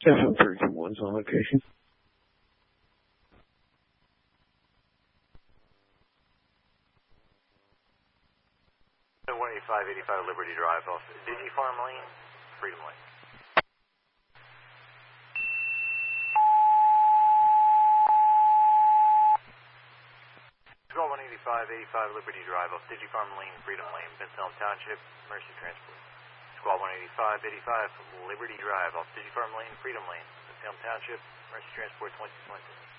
FM 321's on location. 185 Liberty Drive off Digi Farm Lane, Freedom Lane. Squad 185 Liberty Drive off Digi Farm Lane, Freedom Lane, Bensalem Township, Mercy Transport. Squad 185 Liberty Drive off Digi Farm Lane, Freedom Lane, Bensalem Township, Mercy Transport 2020.